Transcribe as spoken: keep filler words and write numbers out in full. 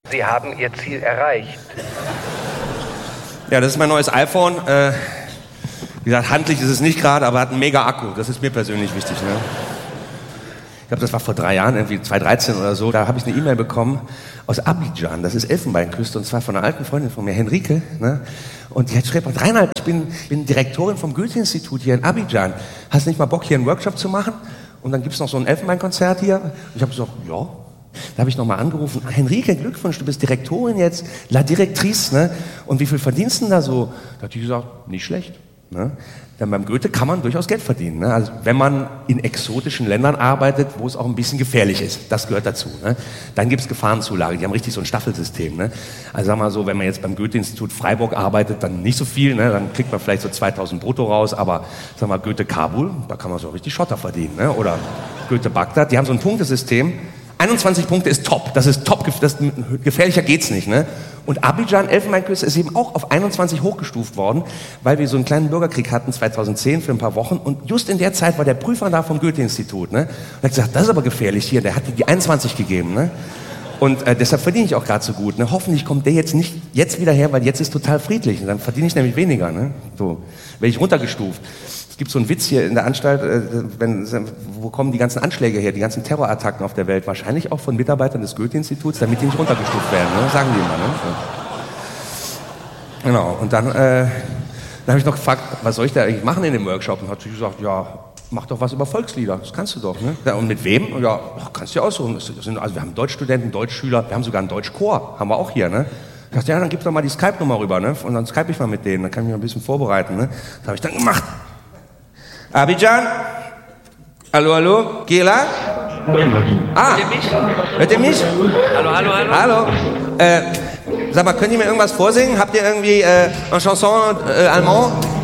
Sie haben Ihr Ziel erreicht. Ja, das ist mein neues iPhone. Äh, wie gesagt, handlich ist es nicht gerade, aber hat einen mega Akku. Das ist mir persönlich wichtig. Ne? Ich glaube, das war vor drei Jahren, irgendwie zweitausenddreizehn oder so. Da habe ich eine E-Mail bekommen aus Abidjan. Das ist Elfenbeinküste und zwar von einer alten Freundin von mir, Henrike. Ne? Und die hat geschrieben, Reinhard, ich bin, bin Direktorin vom Goethe-Institut hier in Abidjan. Hast du nicht mal Bock, hier einen Workshop zu machen? Und dann gibt es noch so ein Elfenbeinkonzert hier. Und ich habe gesagt, ja. Da habe ich nochmal angerufen, Henrike, Glückwunsch, du bist Direktorin jetzt, La Directrice, ne? Und wie viel verdienst du denn da so? Da hat die gesagt, nicht schlecht. Ne? Denn beim Goethe kann man durchaus Geld verdienen. Ne? Also wenn man in exotischen Ländern arbeitet, wo es auch ein bisschen gefährlich ist, das gehört dazu. Ne? Dann gibt es Gefahrenzulage, die haben richtig so ein Staffelsystem. Ne? Also sag mal so, wenn man jetzt beim Goethe-Institut Freiburg arbeitet, dann nicht so viel, ne? Dann kriegt man vielleicht so zweitausend brutto raus, aber sag mal Goethe Kabul, da kann man so richtig Schotter verdienen. Ne? Oder Goethe Bagdad, die haben so ein Punktesystem. einundzwanzig Punkte ist top, das ist top, das, gefährlicher geht's nicht. Ne? Und Abidjan, Elfenbeinküste, ist eben auch auf einundzwanzig hochgestuft worden, weil wir so einen kleinen Bürgerkrieg hatten zweitausendzehn für ein paar Wochen und just in der Zeit war der Prüfer da vom Goethe-Institut. Ne? Und er hat gesagt, das ist aber gefährlich hier, der hat die einundzwanzig gegeben. Ne? Und äh, deshalb verdiene ich auch gerade so gut. Ne? Hoffentlich kommt der jetzt nicht jetzt wieder her, weil jetzt ist total friedlich. Und dann verdiene ich nämlich weniger. Ne? So, werde ich runtergestuft. Es gibt so einen Witz hier in der Anstalt, äh, wenn, wo kommen die ganzen Anschläge her, die ganzen Terrorattacken auf der Welt? Wahrscheinlich auch von Mitarbeitern des Goethe-Instituts, damit die nicht runtergestuft werden, ne? Sagen die immer. Ne? So. Genau, und dann, äh, dann habe ich noch gefragt, was soll ich da eigentlich machen in dem Workshop? Und hat sie gesagt, ja, mach doch was über Volkslieder, das kannst du doch. Ne? Ja, und mit wem? Ja, kannst du ja aussuchen. Das sind, also wir haben Deutschstudenten, Deutschschüler, wir haben sogar einen Deutschchor, haben wir auch hier. Ne? Ich dachte, ja, dann gib doch mal die Skype-Nummer rüber, ne? Und dann Skype ich mal mit denen, dann kann ich mich ein bisschen vorbereiten. Ne? Das habe ich dann gemacht. Abidjan? Hallo, hallo? Gela? Ah, hört ihr mich? Hört ihr mich? Hallo, hallo, hallo. Hallo. Äh, sag mal, könnt ihr mir irgendwas vorsingen? Habt ihr irgendwie äh, eine Chanson äh, allemand?